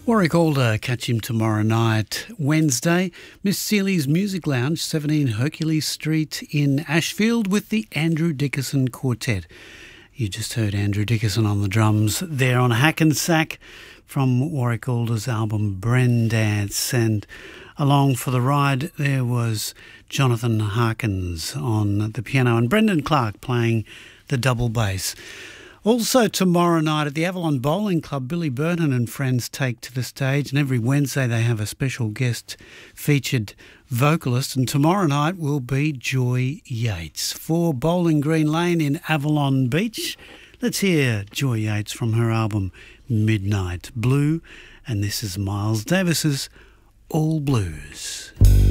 Warwick Alder, catch him tomorrow night, Wednesday. Miss Seeley's Music Lounge, 17 Hercules Street in Ashfield with the Andrew Dickerson Quartet. You just heard Andrew Dickerson on the drums there on Hackensack from Warwick Alder's album Brendance. And along for the ride there was Jonathan Harkins on the piano and Brendan Clark playing the double bass. Also tomorrow night at the Avalon Bowling Club, Billy Burton and friends take to the stage, and every Wednesday they have a special guest featured vocalist, and tomorrow night will be Joy Yates for Bowling Green Lane in Avalon Beach. Let's hear Joy Yates from her album Midnight Blue, and this is Miles Davis's All Blues.